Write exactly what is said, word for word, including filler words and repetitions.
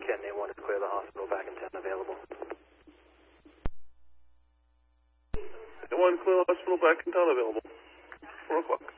ten, name one is clear, the hospital back in ten available. Name one, clear, hospital back in town available. four o'clock.